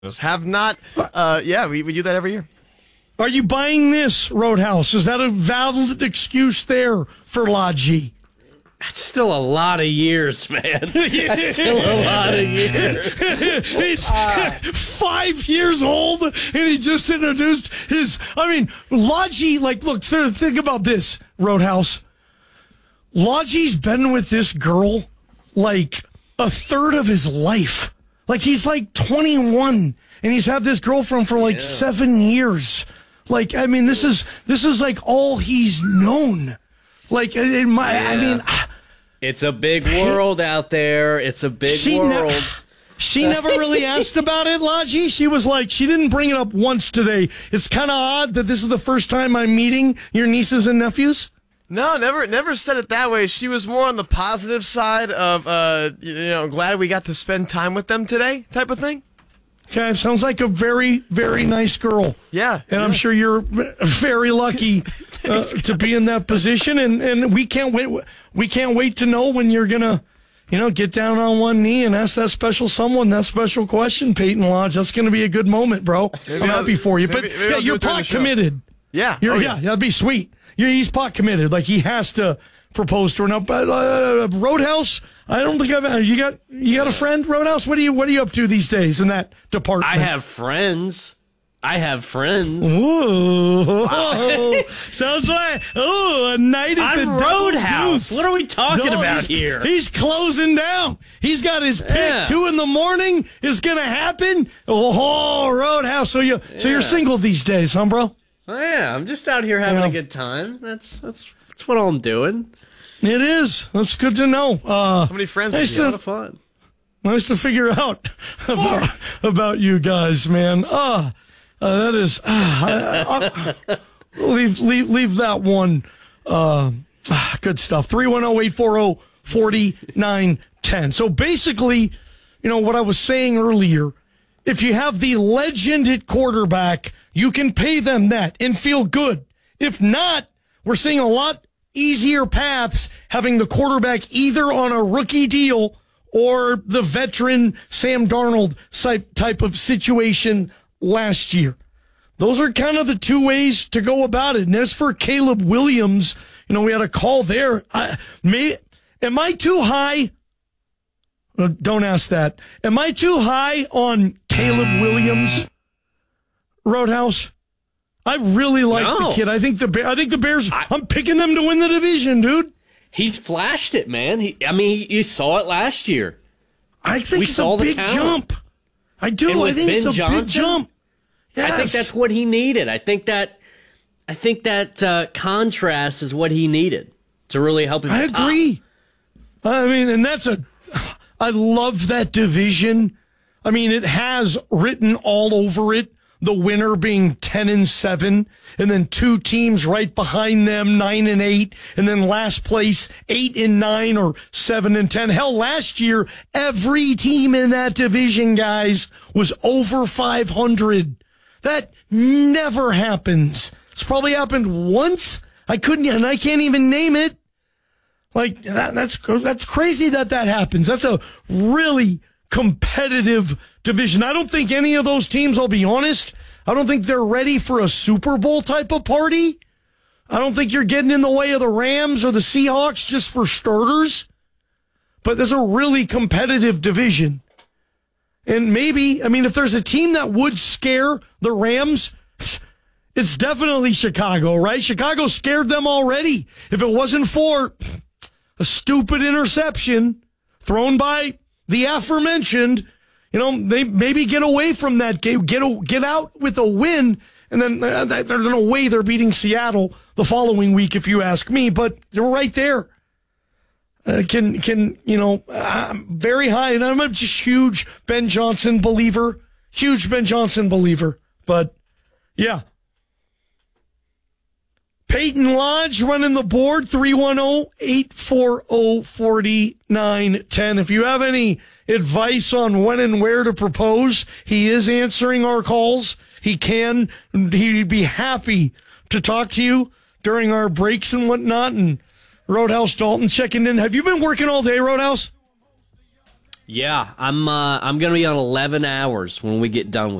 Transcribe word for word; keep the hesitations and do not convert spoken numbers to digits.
Have not, uh, yeah, we, we do that every year. Are you buying this, Roadhouse? Is that a valid excuse there for Lodgy? That's still a lot of years, man. That's still a lot of years. He's uh, five years old, and he just introduced his... I mean, Lodgy, like, look, think about this, Roadhouse. Lodgy's been with this girl, like, a third of his life. Like, he's like twenty-one, and he's had this girlfriend for like yeah. seven years. Like, I mean, this is this is like all he's known. Like, in my, yeah. I mean, it's a big world out there. It's a big she world. Ne- she never really asked about it, Lodgy. She was like, she didn't bring it up once today. It's kind of odd that this is the first time I'm meeting your nieces and nephews. No, never never said it that way. She was more on the positive side of, uh, you know, glad we got to spend time with them today type of thing. Okay, sounds like a very, very nice girl. Yeah. And yeah. I'm sure you're very lucky uh, to be in that position. And, and we can't wait we can't wait to know when you're going to, you know, get down on one knee and ask that special someone that special question, Peyton Lodge. That's going to be a good moment, bro. Maybe I'm I'll, happy for you. Maybe, but, maybe yeah, you're pot committed. Yeah. You're, oh, yeah. Yeah, that'd be sweet. You're, he's pot committed. Like, he has to propose to her. Now, uh, Roadhouse, I don't think I've, you got, you got a friend, Roadhouse? What are you, what are you up to these days in that department? I have friends. I have friends. Ooh. Wow. Sounds like, oh, a night at I'm the Roadhouse. Deuce. What are we talking no, about he's, here? He's closing down. He's got his pick. Yeah. Two in the morning is going to happen. Oh, Roadhouse. So, you, yeah. so you're single these days, huh, bro? Oh, yeah, I'm just out here having yeah. a good time. That's that's that's what I'm doing. It is. That's good to know. Uh, How many friends? Nice do you to, have? A lot of fun. Nice to figure out about, about you guys, man. Uh, uh, that is. Uh, I, I, leave leave leave that one. Uh, good stuff. three one zero, eight four zero, four nine one zero. So basically, you know what I was saying earlier. If you have the legend at quarterback, you can pay them that and feel good. If not, we're seeing a lot easier paths having the quarterback either on a rookie deal or the veteran Sam Darnold type of situation last year. Those are kind of the two ways to go about it. And as for Caleb Williams, you know, we had a call there. I, may, am I too high? Don't ask that. Am I too high on Caleb Williams, Roadhouse? I really like no. the kid. I think the I think the Bears. I, I'm picking them to win the division, dude. He's flashed it, man. He, I mean, you saw it last year. I think we it's saw a big the jump. I do. I think Ben it's a Johnson, big jump. Yes. I think that's what he needed. I think that I think that uh, contrast is what he needed to really help him. I agree. Pop. I mean, and that's a. I love that division. I mean, it has written all over it, the winner being ten and seven, and then two teams right behind them, nine and eight, and then last place, eight and nine or seven and ten. Hell, last year, every team in that division, guys, was over five hundred. That never happens. It's probably happened once. I couldn't, and I can't even name it. Like, that, that's that's crazy that that happens. That's a really competitive division. I don't think any of those teams, I'll be honest, I don't think they're ready for a Super Bowl type of party. I don't think you're getting in the way of the Rams or the Seahawks just for starters. But there's a really competitive division. And maybe, I mean, if there's a team that would scare the Rams, it's definitely Chicago, right? Chicago scared them already. If it wasn't for a stupid interception thrown by the aforementioned, you know, they maybe get away from that game, get a, get out with a win, and then uh, there's no way they're beating Seattle the following week, if you ask me. But they're right there. Uh, can can you know? I'm very high, and I'm a just huge Ben Johnson believer, huge Ben Johnson believer. But yeah. Peyton Lodge running the board, three one zero, eight four zero, four nine one zero. If you have any advice on when and where to propose, he is answering our calls. He can, he'd be happy to talk to you during our breaks and whatnot. And Roadhouse Dalton checking in. Have you been working all day, Roadhouse? Yeah, I'm uh, I'm gonna be on eleven hours when we get done with